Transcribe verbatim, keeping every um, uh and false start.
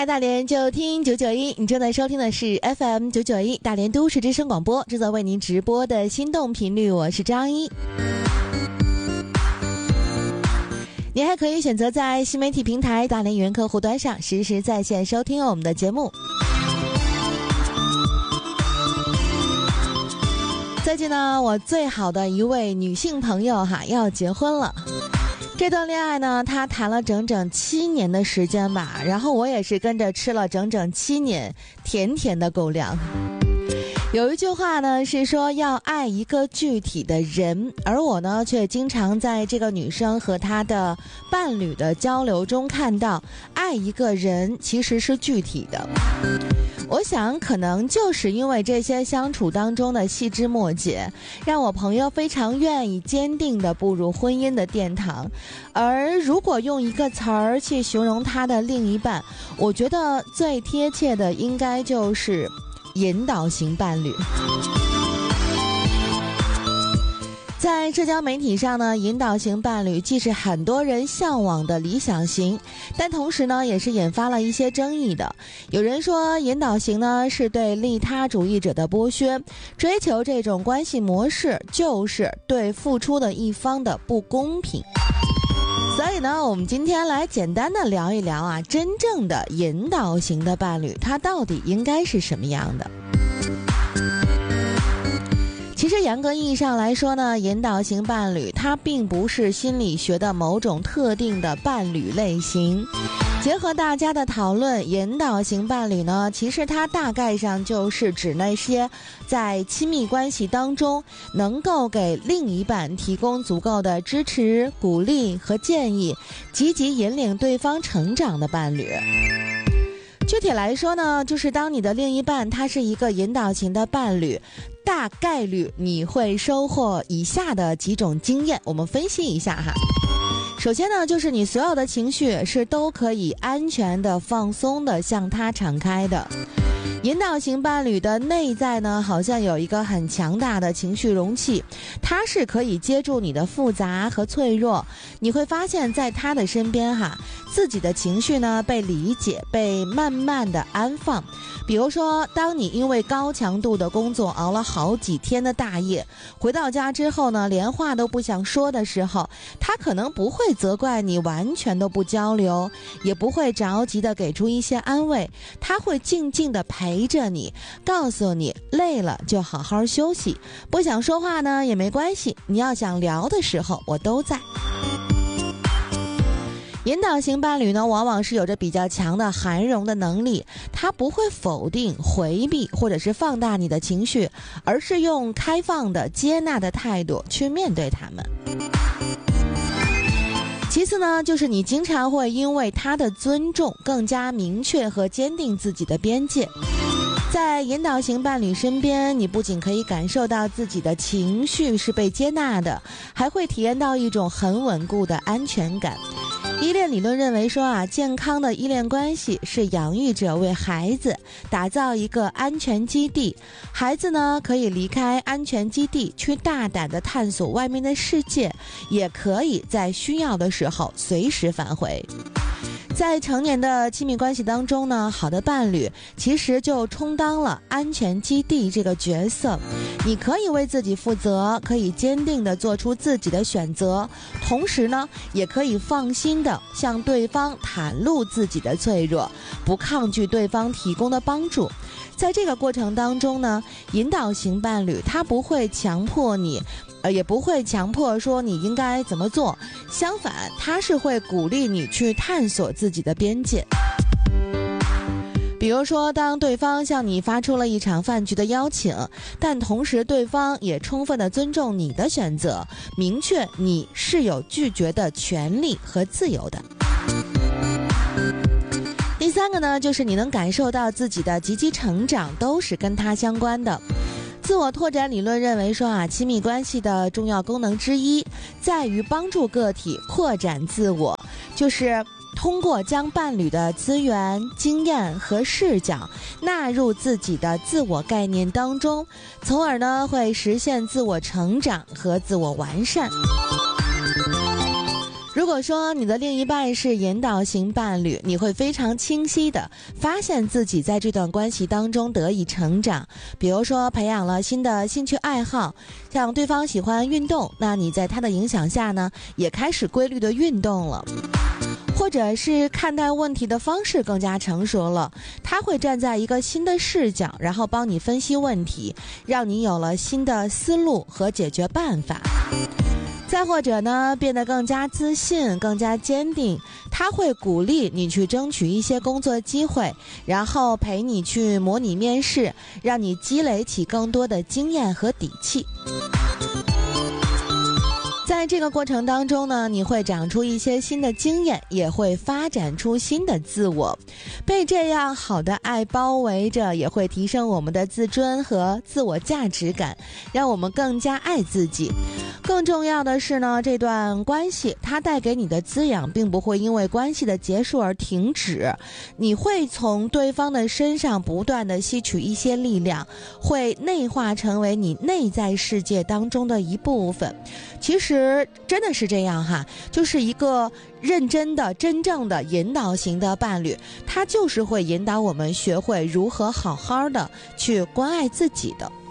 来大连就听九九一，你正在收听的是 F M 九九一大连都市之声广播，制作为您直播的心动频率，我是张一。你还可以选择在新媒体平台大连语音客户端上实时在线收听我们的节目。最近呢，我最好的一位女性朋友哈要结婚了。这段恋爱呢，她谈了整整七年的时间吧，然后我也是跟着吃了整整七年甜甜的狗粮。有一句话呢是说要爱一个具体的人，而我呢却经常在这个女生和她的伴侣的交流中看到，爱一个人其实是具体的。我想可能就是因为这些相处当中的细枝末节，让我朋友非常愿意坚定地步入婚姻的殿堂。而如果用一个词儿去形容他的另一半，我觉得最贴切的应该就是引导型伴侣。在社交媒体上呢，引导型伴侣既是很多人向往的理想型，但同时呢也是引发了一些争议的。有人说引导型呢是对利他主义者的剥削，追求这种关系模式就是对付出的一方的不公平。所以呢，我们今天来简单的聊一聊啊，真正的引导型的伴侣，他到底应该是什么样的？其实严格意义上来说呢，引导型伴侣它并不是心理学的某种特定的伴侣类型。结合大家的讨论，引导型伴侣呢，其实它大概上就是指那些在亲密关系当中能够给另一半提供足够的支持、鼓励和建议，积极引领对方成长的伴侣。具体来说呢，就是当你的另一半他是一个引导型的伴侣，大概率你会收获以下的几种经验，我们分析一下哈。首先呢，就是你所有的情绪是都可以安全的、放松的向他敞开的。引导型伴侣的内在呢，好像有一个很强大的情绪容器，它是可以接住你的复杂和脆弱。你会发现在他的身边哈，自己的情绪呢被理解，被慢慢的安放。比如说，当你因为高强度的工作熬了好几天的大夜，回到家之后呢，连话都不想说的时候，他可能不会责怪你完全都不交流，也不会着急的给出一些安慰，他会静静的陪着你，告诉你累了就好好休息，不想说话呢也没关系，你要想聊的时候我都在。引导型伴侣呢，往往是有着比较强的涵容的能力，他不会否定、回避或者是放大你的情绪，而是用开放的、接纳的态度去面对他们。其次呢，就是你经常会因为他的尊重更加明确和坚定自己的边界。在引导型伴侣身边，你不仅可以感受到自己的情绪是被接纳的，还会体验到一种很稳固的安全感。依恋理论认为说啊，健康的依恋关系是养育者为孩子打造一个安全基地，孩子呢可以离开安全基地去大胆地探索外面的世界，也可以在需要的时候随时返回。在成年的亲密关系当中呢，好的伴侣其实就充当了安全基地这个角色。你可以为自己负责，可以坚定地做出自己的选择，同时呢，也可以放心地向对方袒露自己的脆弱，不抗拒对方提供的帮助。在这个过程当中呢，引导型伴侣他不会强迫你，呃，也不会强迫说你应该怎么做，相反，他是会鼓励你去探索自己的边界。比如说，当对方向你发出了一场饭局的邀请，但同时对方也充分地尊重你的选择，明确你是有拒绝的权利和自由的。第三个呢，就是你能感受到自己的积极成长都是跟它相关的。自我拓展理论认为说啊，亲密关系的重要功能之一在于帮助个体扩展自我，就是通过将伴侣的资源、经验和视角纳入自己的自我概念当中，从而呢会实现自我成长和自我完善。 如果说你的另一半是引导型伴侣，你会非常清晰的发现自己在这段关系当中得以成长。比如说培养了新的兴趣爱好，像对方喜欢运动，那你在他的影响下呢，也开始规律的运动了。或者是看待问题的方式更加成熟了，他会站在一个新的视角，然后帮你分析问题，让你有了新的思路和解决办法。再或者呢，变得更加自信，更加坚定，他会鼓励你去争取一些工作机会，然后陪你去模拟面试，让你积累起更多的经验和底气。在这个过程当中呢，你会长出一些新的经验，也会发展出新的自我。被这样好的爱包围着，也会提升我们的自尊和自我价值感，让我们更加爱自己。更重要的是呢，这段关系它带给你的滋养并不会因为关系的结束而停止，你会从对方的身上不断的吸取一些力量，会内化成为你内在世界当中的一部分。其实真的是这样哈，就是一个认真的真正的引导型的伴侣，他就是会引导我们学会如何好好的去关爱自己的。